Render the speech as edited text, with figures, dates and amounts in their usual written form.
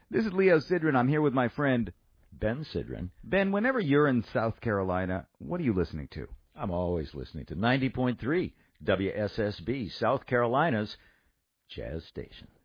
This is Leo Sidran. I'm here with my friend Ben Sidran. Ben. Whenever you're in South Carolina, what are you listening to? I'm always listening to 90.3 WSSB, South Carolina's Jazz Station.